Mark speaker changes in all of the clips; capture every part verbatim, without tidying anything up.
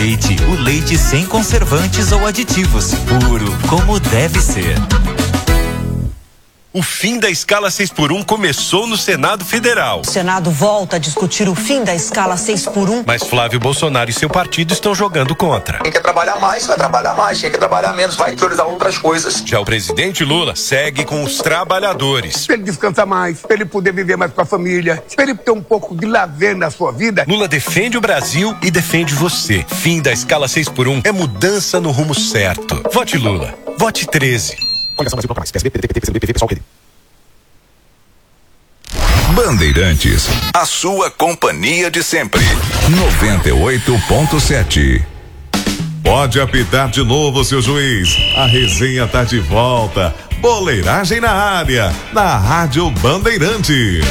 Speaker 1: Leite, o leite sem conservantes ou aditivos, puro, como deve ser.
Speaker 2: O fim da escala seis por um começou no Senado Federal.
Speaker 3: O Senado volta a discutir o fim da escala seis por um.
Speaker 2: Mas Flávio Bolsonaro e seu partido estão jogando contra.
Speaker 4: Quem quer trabalhar mais, vai trabalhar mais. Quem quer trabalhar menos, vai priorizar outras coisas.
Speaker 2: Já o presidente Lula segue com os trabalhadores.
Speaker 5: Pra ele descansar mais, pra ele poder viver mais com a família, pra ele ter um pouco de lazer na sua vida.
Speaker 2: Lula defende o Brasil e defende você. Fim da escala seis por um é mudança no rumo certo. Vote Lula. Vote treze.
Speaker 6: Bandeirantes, a sua companhia de sempre. noventa e oito ponto sete.
Speaker 7: Pode apitar de novo, seu juiz. A resenha tá de volta. Boleiragem na área, na Rádio Bandeirantes.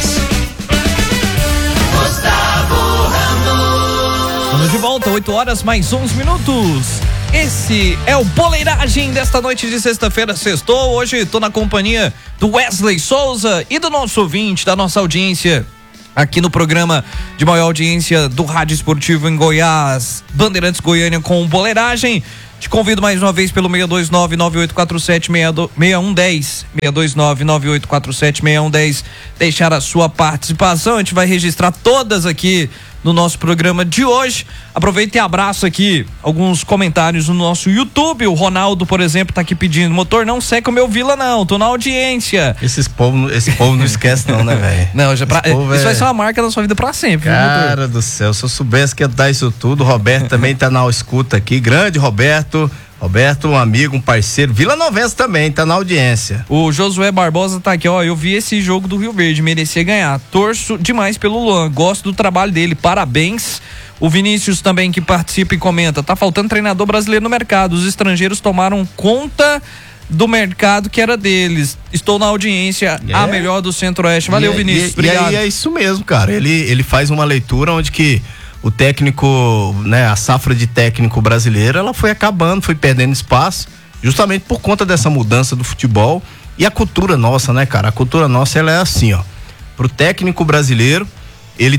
Speaker 8: Gustavo Ramos. Estamos de volta, oito horas mais onze minutos. Esse é o Boleiragem desta noite de sexta-feira, sextou. Hoje tô na companhia do Wesley Souza e do nosso ouvinte, da nossa audiência aqui no programa de maior audiência do Rádio Esportivo em Goiás, Bandeirantes Goiânia com Boleiragem. Te convido mais uma vez pelo seis dois nove, nove oito quatro sete, seis um um zero, seis dois nove, nove oito quatro sete, seis um um zero, deixar a sua participação. A gente vai registrar todas aqui no nosso programa de hoje. Aproveita e abraço aqui alguns comentários no nosso YouTube. O Ronaldo, por exemplo, tá aqui pedindo: motor, não seca o meu Vila não, tô na audiência.
Speaker 9: Esses povo, esse povo não esquece não, né, velho?
Speaker 8: Não, já pra, isso
Speaker 9: é...
Speaker 8: vai ser uma marca da sua vida pra sempre.
Speaker 9: Cara do céu, se eu soubesse que ia dar isso tudo. O Roberto também tá na escuta aqui, grande Roberto. Roberto, um amigo, um parceiro. Vila Novense também, tá na audiência.
Speaker 8: O Josué Barbosa tá aqui, ó. Eu vi esse jogo do Rio Verde, merecia ganhar. Torço demais pelo Luan, gosto do trabalho dele, parabéns. O Vinícius também que participa e comenta: tá faltando treinador brasileiro no mercado. Os estrangeiros tomaram conta do mercado que era deles. Estou na audiência, é. a melhor do Centro-Oeste. Valeu,
Speaker 9: e,
Speaker 8: Vinícius,
Speaker 9: e,
Speaker 8: obrigado.
Speaker 9: E aí é isso mesmo, cara. Ele, ele faz uma leitura onde que o técnico, né, a safra de técnico brasileiro, ela foi acabando, foi perdendo espaço, justamente por conta dessa mudança do futebol e a cultura nossa, né, cara? A cultura nossa, ela é assim, ó. Pro técnico brasileiro, ele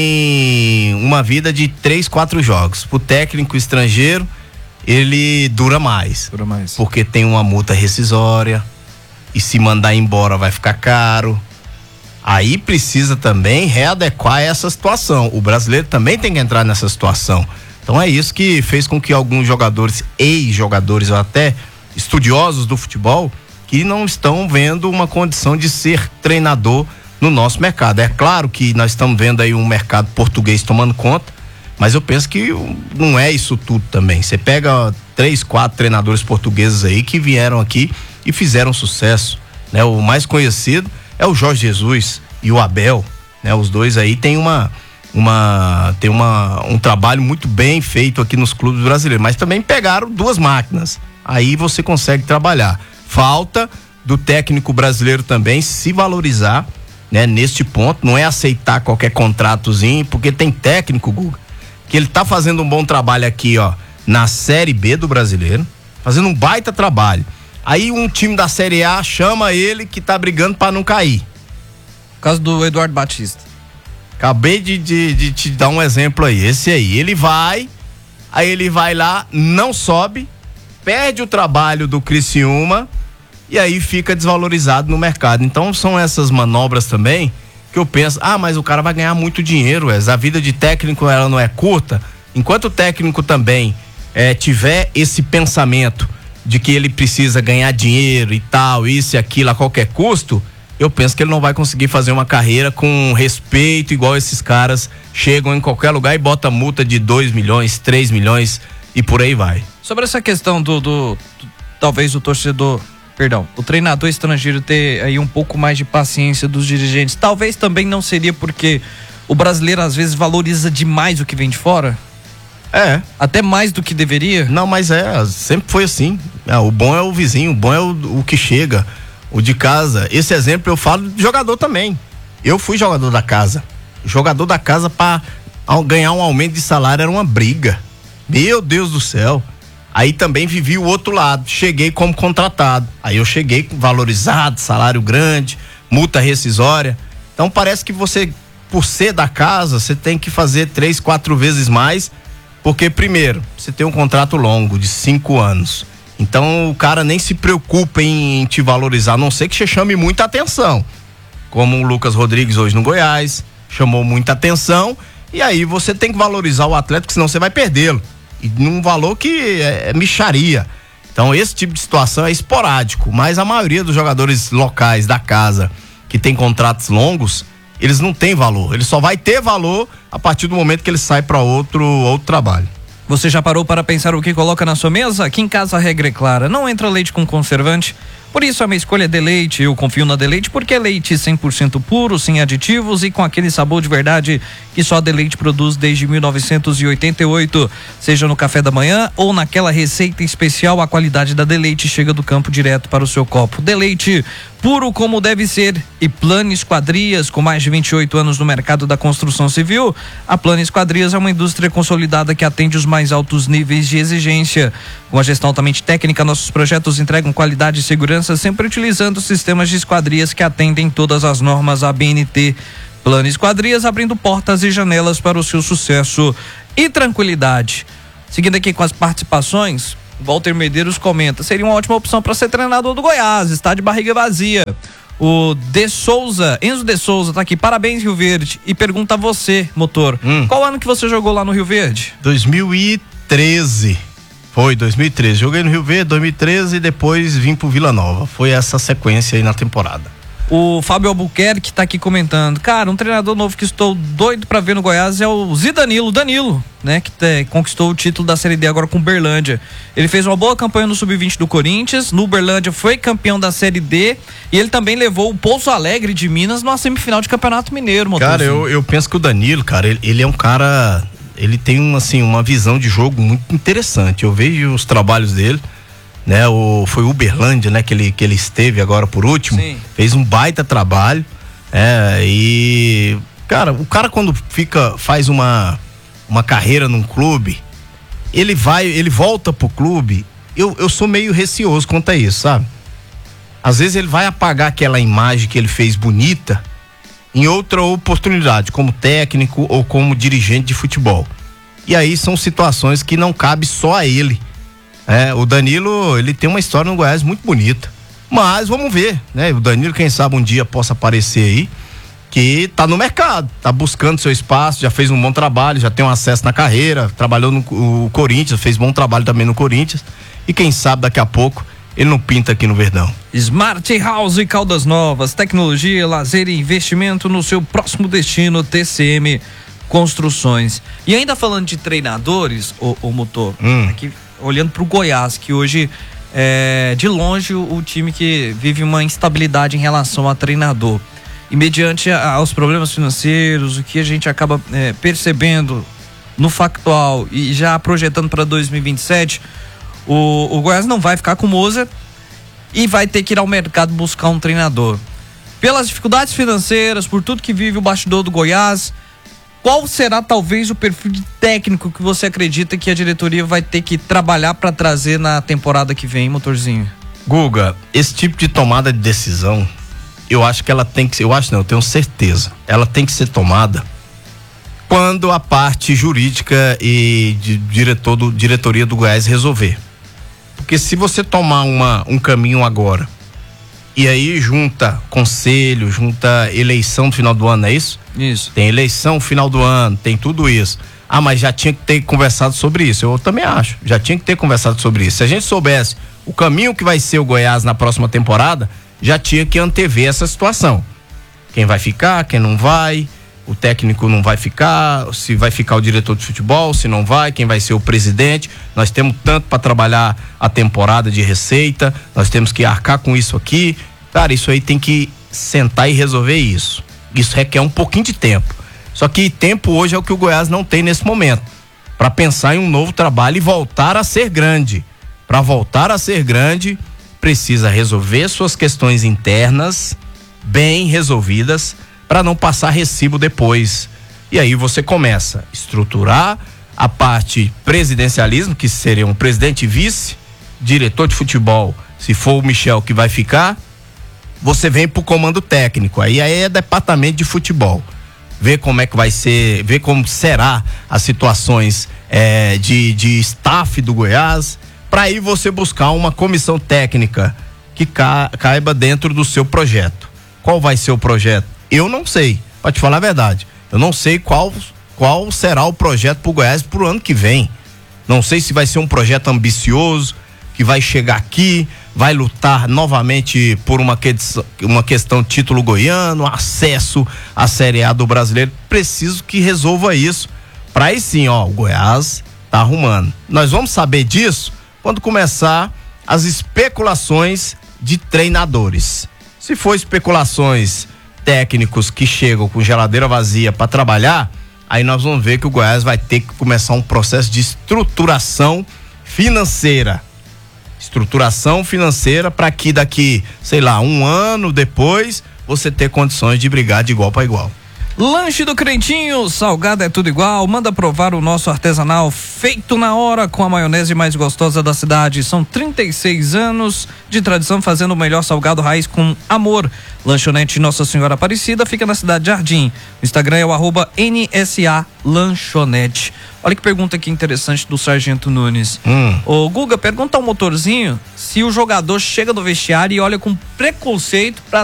Speaker 9: tem uma vida de três, quatro jogos. Pro técnico estrangeiro, ele dura mais.
Speaker 8: Dura mais.
Speaker 9: Porque tem uma multa rescisória e se mandar embora vai ficar caro. Aí precisa também readequar essa situação. O brasileiro também tem que entrar nessa situação. Então é isso que fez com que alguns jogadores, ex-jogadores ou até estudiosos do futebol, que não estão vendo uma condição de ser treinador no nosso mercado. É claro que nós estamos vendo aí um mercado português tomando conta, mas eu penso que não é isso tudo também. Você pega três, quatro treinadores portugueses aí que vieram aqui e fizeram sucesso, né? O mais conhecido é o Jorge Jesus e o Abel, né? Os dois aí têm uma, uma, tem uma, um trabalho muito bem feito aqui nos clubes brasileiros, mas também pegaram duas máquinas, aí você consegue trabalhar. Falta do técnico brasileiro também se valorizar, né? Neste ponto, não é aceitar qualquer contratozinho, porque tem técnico, Guga, que ele tá fazendo um bom trabalho aqui, ó, na Série B do Brasileiro, fazendo um baita trabalho. Aí um time da Série A chama ele que tá brigando pra não cair.
Speaker 8: Caso do Eduardo Batista.
Speaker 9: Acabei de, de, de te dar um exemplo aí. Esse aí, ele vai, aí ele vai lá, não sobe, perde o trabalho do Criciúma e aí fica desvalorizado no mercado. Então são essas manobras também que eu penso: ah, mas o cara vai ganhar muito dinheiro, Wes. A vida de técnico, ela não é curta. Enquanto o técnico também é, tiver esse pensamento de que ele precisa ganhar dinheiro e tal, isso e aquilo a qualquer custo, eu penso que ele não vai conseguir fazer uma carreira com respeito igual esses caras chegam em qualquer lugar e botam multa de dois milhões, três milhões e por aí vai.
Speaker 8: Sobre essa questão do, do, do talvez o torcedor, perdão, o treinador estrangeiro ter aí um pouco mais de paciência dos dirigentes, talvez também não seria porque o brasileiro às vezes valoriza demais o que vem de fora?
Speaker 9: É.
Speaker 8: Até mais do que deveria?
Speaker 9: Não, mas é, sempre foi assim. É, o bom é o vizinho, o bom é o, o que chega, o de casa. Esse exemplo eu falo de jogador também. Eu fui jogador da casa. Jogador da casa, para ganhar um aumento de salário era uma briga. Meu Deus do céu. Aí também vivi o outro lado. Cheguei como contratado. Aí eu cheguei valorizado, salário grande, multa rescisória. Então parece que você, por ser da casa, você tem que fazer três, quatro vezes mais Porque, primeiro, você tem um contrato longo de cinco anos. Então o cara nem se preocupa em te valorizar, a não ser que você chame muita atenção. Como o Lucas Rodrigues hoje no Goiás, chamou muita atenção. E aí você tem que valorizar o atleta, porque senão você vai perdê-lo. E num valor que é, é mixaria. Então esse tipo de situação é esporádico. Mas a maioria dos jogadores locais da casa que tem contratos longos, eles não têm valor. Ele só vai ter valor a partir do momento que ele sai para outro, outro trabalho.
Speaker 8: Você já parou para pensar o que coloca na sua mesa? Aqui em casa a regra é clara, não entra leite com conservante. Por isso a minha escolha é Deleite. Eu confio na Deleite porque é leite cem por cento puro, sem aditivos e com aquele sabor de verdade que só a Deleite produz desde mil novecentos e oitenta e oito. Seja no café da manhã ou naquela receita especial, a qualidade da Deleite chega do campo direto para o seu copo. Deleite, puro como deve ser. E Plano Esquadrias, com mais de vinte e oito anos no mercado da construção civil, a Plano Esquadrias é uma indústria consolidada que atende os mais altos níveis de exigência. Com a gestão altamente técnica, nossos projetos entregam qualidade e segurança, sempre utilizando sistemas de esquadrias que atendem todas as normas A B N T. Plano Esquadrias, abrindo portas e janelas para o seu sucesso e tranquilidade. Seguindo aqui com as participações, Walter Medeiros comenta: seria uma ótima opção para ser treinador do Goiás, está de barriga vazia. O De Souza, Enzo De Souza tá aqui, parabéns Rio Verde, e pergunta a você, motor, hum. qual ano que você jogou lá no Rio Verde?
Speaker 9: dois mil e treze. Foi, dois mil e treze. Joguei no Rio Verde, dois mil e treze, e depois vim pro Vila Nova. Foi essa sequência aí na temporada.
Speaker 8: O Fábio Albuquerque tá aqui comentando: cara, um treinador novo que estou doido pra ver no Goiás é o Zidanilo, Danilo, né? Que te, conquistou o título da Série D agora com o Uberlândia. Ele fez uma boa campanha no sub vinte do Corinthians, no Uberlândia foi campeão da Série D e ele também levou o Pouso Alegre de Minas numa semifinal de Campeonato Mineiro, motorzinho.
Speaker 9: Cara, eu, eu penso que o Danilo, cara, ele, ele é um cara, ele tem um, assim, uma visão de jogo muito interessante. Eu vejo os trabalhos dele, né? O, foi o Uberlândia, né? Que ele, que ele esteve agora por último. Sim. Fez um baita trabalho, é, e cara, o cara quando fica, faz uma uma carreira num clube, ele vai, ele volta pro clube, eu, eu sou meio receoso quanto a isso, sabe? Às vezes ele vai apagar aquela imagem que ele fez bonita em outra oportunidade, como técnico ou como dirigente de futebol. E aí são situações que não cabe só a ele. É, o Danilo, ele tem uma história no Goiás muito bonita, mas vamos ver, né? O Danilo, quem sabe um dia possa aparecer aí, que tá no mercado, tá buscando seu espaço, já fez um bom trabalho, já tem um acesso na carreira, trabalhou no o Corinthians, fez bom trabalho também no Corinthians, e quem sabe daqui a pouco ele não pinta aqui no Verdão.
Speaker 8: Smart House e Caldas Novas, tecnologia, lazer e investimento no seu próximo destino, T C M Construções. E ainda falando de treinadores, o, o motor, hum. aqui olhando para o Goiás, que hoje é de longe o, o time que vive uma instabilidade em relação a treinador. E mediante a, aos problemas financeiros, o que a gente acaba é, percebendo no factual e já projetando para dois mil e vinte e sete, o, o Goiás não vai ficar com o Mozart e vai ter que ir ao mercado buscar um treinador. Pelas dificuldades financeiras, por tudo que vive o bastidor do Goiás, qual será talvez o perfil de técnico que você acredita que a diretoria vai ter que trabalhar para trazer na temporada que vem, motorzinho?
Speaker 9: Guga, esse tipo de tomada de decisão, eu acho que ela tem que ser, eu acho não, eu tenho certeza, ela tem que ser tomada quando a parte jurídica e de diretor do, diretoria do Goiás resolver. Porque se você tomar uma, um caminho agora e aí junta conselho, junta eleição no final do ano, é isso?
Speaker 8: Isso.
Speaker 9: Tem eleição no final do ano, tem tudo isso. Ah, mas já tinha que ter conversado sobre isso. Eu também acho, já tinha que ter conversado sobre isso. Se a gente soubesse o caminho que vai ser o Goiás na próxima temporada, já tinha que antever essa situação. Quem vai ficar, quem não vai, o técnico não vai ficar, se vai ficar o diretor de futebol, se não vai, quem vai ser o presidente. Nós temos tanto para trabalhar a temporada de receita, nós temos que arcar com isso aqui. Cara, isso aí tem que sentar e resolver isso. Isso requer um pouquinho de tempo. Só que tempo hoje é o que o Goiás não tem nesse momento, para pensar em um novo trabalho e voltar a ser grande. Para voltar a ser grande, precisa resolver suas questões internas bem resolvidas, para não passar recibo depois. E aí você começa a estruturar a parte presidencialismo, que seria um presidente e vice, diretor de futebol, se for o Michel que vai ficar, você vem pro comando técnico, aí, aí é departamento de futebol, ver como é que vai ser, ver como será as situações é, de, de staff do Goiás, para aí você buscar uma comissão técnica que ca, caiba dentro do seu projeto. Qual vai ser o projeto? Eu não sei, pra te falar a verdade. Eu não sei qual, qual será o projeto pro Goiás pro ano que vem. Não sei se vai ser um projeto ambicioso, que vai chegar aqui, vai lutar novamente por uma, que, uma questão título goiano, acesso à Série A do Brasileiro. Preciso que resolva isso. Pra aí sim, ó, o Goiás tá arrumando. Nós vamos saber disso quando começar as especulações de treinadores. Se for especulações técnicos que chegam com geladeira vazia para trabalhar, aí nós vamos ver que o Goiás vai ter que começar um processo de estruturação financeira. Estruturação financeira para que daqui, sei lá, um ano depois, você ter condições de brigar de igual para igual.
Speaker 8: Lanche do Crentinho, salgado é tudo igual. Manda provar o nosso artesanal feito na hora com a maionese mais gostosa da cidade. São trinta e seis anos de tradição fazendo o melhor salgado raiz com amor. Lanchonete Nossa Senhora Aparecida fica na cidade de Jardim. O Instagram é o arroba N S A Lanchonete. Olha que pergunta aqui interessante do Sargento Nunes.
Speaker 9: Hum.
Speaker 8: Ô Guga, pergunta ao motorzinho se o jogador chega do vestiário e olha com preconceito pra